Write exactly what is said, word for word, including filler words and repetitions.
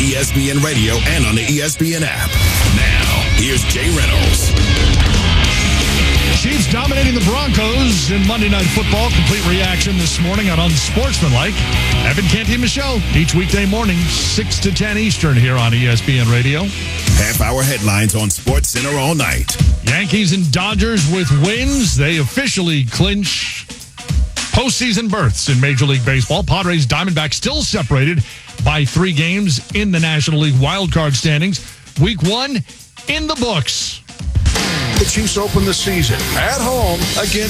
E S P N Radio and on the E S P N app. Now, here's Jay Reynolds. Chiefs dominating the Broncos in Monday Night Football. Complete reaction this morning on Unsportsmanlike. Evan Canty and Michelle, each weekday morning, six to ten Eastern here on E S P N Radio. Half-hour headlines on Sports Center all night. Yankees and Dodgers with wins. They officially clinch postseason berths in Major League Baseball. Padres, Diamondbacks still separated by three games in the National League wildcard standings. Week one in the books. The Chiefs open the season at home against